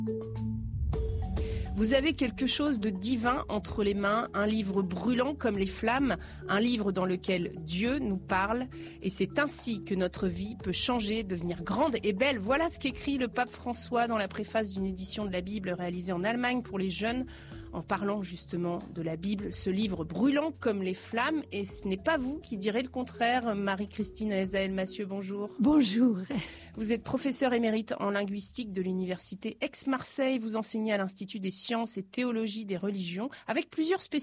Vous avez quelque chose de divin entre les mains, un livre brûlant comme les flammes, un livre dans lequel Dieu nous parle. Et c'est ainsi que notre vie peut changer, devenir grande et belle. Voilà ce qu'écrit le pape François dans la préface d'une édition de la Bible réalisée en Allemagne pour les jeunes, en parlant justement de la Bible, ce livre brûlant comme les flammes. Et ce n'est pas vous qui direz le contraire, Marie-Christine Azaël Massieu, bonjour. Bonjour. Vous êtes professeure émérite en linguistique de l'université Aix-Marseille. Vous enseignez à l'Institut des sciences et théologie des religions avec plusieurs spécialités